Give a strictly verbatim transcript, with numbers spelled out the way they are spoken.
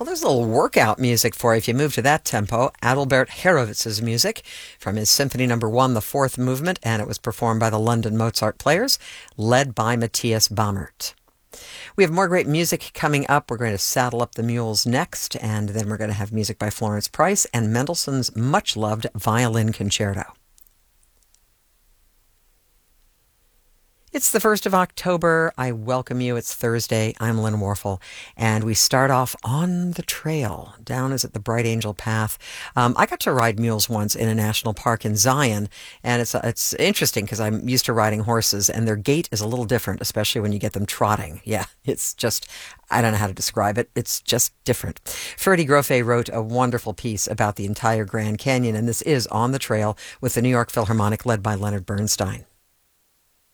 Well, there's a little workout music for you if you move to that tempo. Adalbert Horowitz's music from his Symphony Number One, the fourth movement, and it was performed by the London Mozart Players, led by Matthias Bammert. We have more great music coming up. We're going to saddle up the mules next, and then we're going to have music by Florence Price and Mendelssohn's much-loved Violin Concerto. It's the first of October. I welcome you. It's Thursday. I'm Lynn Warfel, and we start off on the trail. Down is at the Bright Angel Path. Um, I got to ride mules once in a national park in Zion, and it's it's interesting because I'm used to riding horses, and their gait is a little different, especially when you get them trotting. Yeah, it's just, I don't know how to describe it. It's just different. Ferdy Grofé wrote a wonderful piece about the entire Grand Canyon, and this is On the Trail with the New York Philharmonic led by Leonard Bernstein.